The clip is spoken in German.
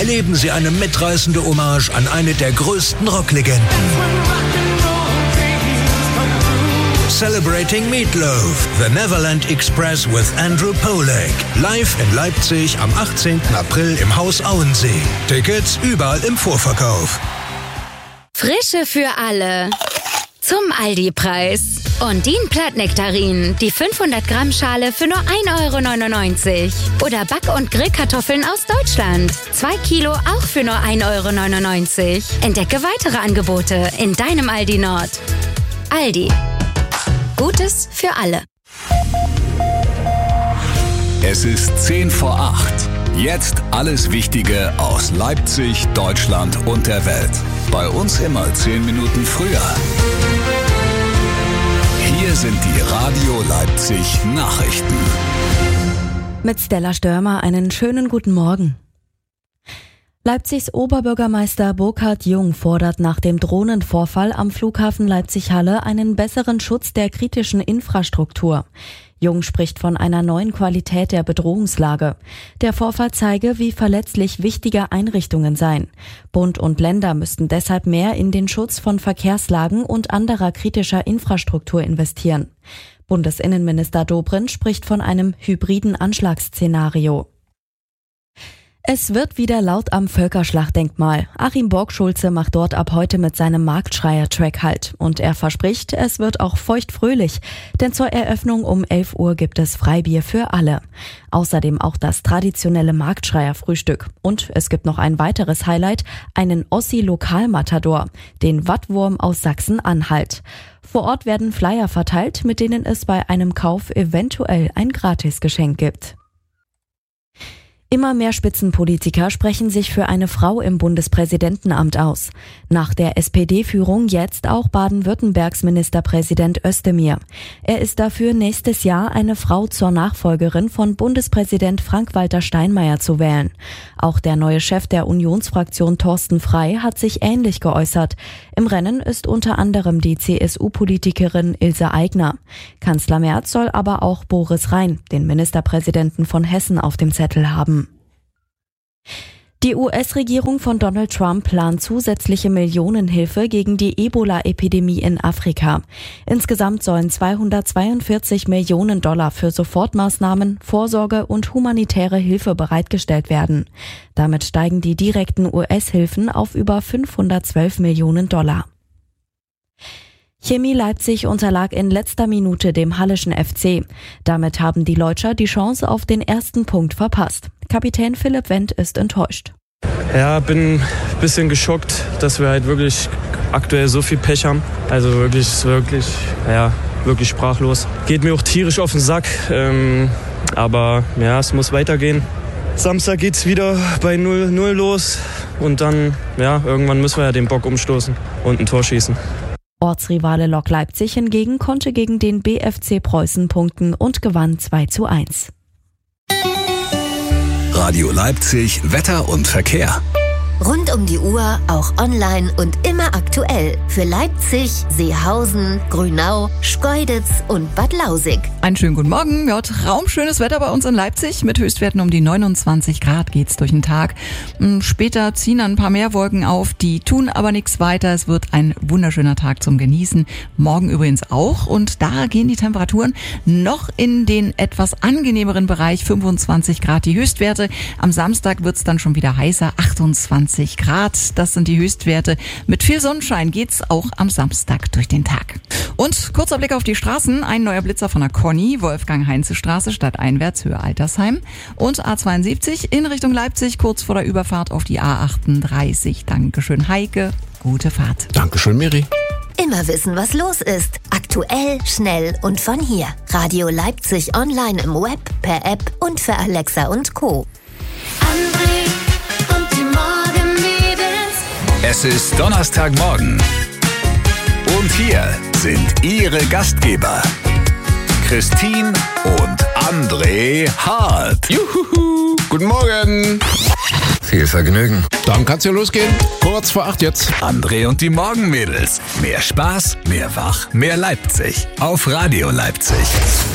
erleben Sie eine mitreißende Hommage an eine der größten Rocklegenden. Celebrating Meatloaf, The Neverland Express with Andrew Polak. Live in Leipzig am 18. April im Haus Auensee. Tickets überall im Vorverkauf. Frische für alle. Zum Aldi-Preis. Ondin-Plattnektarin, die 500 Gramm Schale für nur 1,99 €. Oder Back- und Grillkartoffeln aus Deutschland. 2 Kilo auch für nur 1,99 €. Entdecke weitere Angebote in deinem Aldi Nord. Aldi. Gutes für alle. Es ist 10 vor 8. Jetzt alles Wichtige aus Leipzig, Deutschland und der Welt. Bei uns immer 10 Minuten früher. Hier sind die Radio Leipzig Nachrichten. Mit Stella Störmer einen schönen guten Morgen. Leipzigs Oberbürgermeister Burkhard Jung fordert nach dem Drohnenvorfall am Flughafen Leipzig-Halle einen besseren Schutz der kritischen Infrastruktur. Jung spricht von einer neuen Qualität der Bedrohungslage. Der Vorfall zeige, wie verletzlich wichtige Einrichtungen seien. Bund und Länder müssten deshalb mehr in den Schutz von Verkehrslagen und anderer kritischer Infrastruktur investieren. Bundesinnenminister Dobrindt spricht von einem hybriden Anschlagsszenario. Es wird wieder laut am Völkerschlachtdenkmal. Achim Borgschulze macht dort ab heute mit seinem Marktschreier-Track Halt. Und er verspricht, es wird auch feuchtfröhlich. Denn zur Eröffnung um 11 Uhr gibt es Freibier für alle. Außerdem auch das traditionelle Marktschreier-Frühstück. Und es gibt noch ein weiteres Highlight, einen Ossi-Lokalmatador, den Wattwurm aus Sachsen-Anhalt. Vor Ort werden Flyer verteilt, mit denen es bei einem Kauf eventuell ein Gratisgeschenk gibt. Immer mehr Spitzenpolitiker sprechen sich für eine Frau im Bundespräsidentenamt aus. Nach der SPD-Führung jetzt auch Baden-Württembergs Ministerpräsident Özdemir. Er ist dafür, nächstes Jahr eine Frau zur Nachfolgerin von Bundespräsident Frank-Walter Steinmeier zu wählen. Auch der neue Chef der Unionsfraktion Thorsten Frey hat sich ähnlich geäußert. Im Rennen ist unter anderem die CSU-Politikerin Ilse Aigner. Kanzler Merz soll aber auch Boris Rhein, den Ministerpräsidenten von Hessen, auf dem Zettel haben. Die US-Regierung von Donald Trump plant zusätzliche Millionenhilfe gegen die Ebola-Epidemie in Afrika. Insgesamt sollen $242 Millionen für Sofortmaßnahmen, Vorsorge und humanitäre Hilfe bereitgestellt werden. Damit steigen die direkten US-Hilfen auf über $512 Millionen. Chemie Leipzig unterlag in letzter Minute dem Halleschen FC. Damit haben die Leutscher die Chance auf den ersten Punkt verpasst. Kapitän Philipp Wendt ist enttäuscht. Ja, bin ein bisschen geschockt, dass wir halt wirklich aktuell so viel Pech haben. Also wirklich sprachlos. Geht mir auch tierisch auf den Sack, aber ja, es muss weitergehen. Samstag geht's wieder bei 0-0 los und dann, ja, irgendwann müssen wir ja den Bock umstoßen und ein Tor schießen. Ortsrivale Lok Leipzig hingegen konnte gegen den BFC Preußen punkten und gewann 2:1. Radio Leipzig, Wetter und Verkehr. Rund um die Uhr, auch online und immer aktuell. Für Leipzig, Seehausen, Grünau, Schkeuditz und Bad Lausig. Einen schönen guten Morgen. Ja, traumschönes Wetter bei uns in Leipzig. Mit Höchstwerten um die 29 Grad geht's durch den Tag. Später ziehen dann ein paar mehr Wolken auf. Die tun aber nichts weiter. Es wird ein wunderschöner Tag zum Genießen. Morgen übrigens auch. Und da gehen die Temperaturen noch in den etwas angenehmeren Bereich. 25 Grad die Höchstwerte. Am Samstag wird's dann schon wieder heißer. 28 Grad, das sind die Höchstwerte. Mit viel Sonnenschein geht's auch am Samstag durch den Tag. Und kurzer Blick auf die Straßen. Ein neuer Blitzer von der Conny, Wolfgang-Heinze-Straße, stadteinwärts, Höhe Altersheim. Und A72 in Richtung Leipzig, kurz vor der Überfahrt auf die A38. Dankeschön, Heike. Gute Fahrt. Dankeschön, Miri. Immer wissen, was los ist. Aktuell, schnell und von hier. Radio Leipzig online im Web, per App und für Alexa und Co. Es ist Donnerstagmorgen. Und hier sind Ihre Gastgeber. Christine und André Hart. Juhu, guten Morgen. Viel Vergnügen. Dann kann's ja losgehen. Kurz vor 8 jetzt. André und die Morgenmädels. Mehr Spaß, mehr Wach, mehr Leipzig. Auf Radio Leipzig.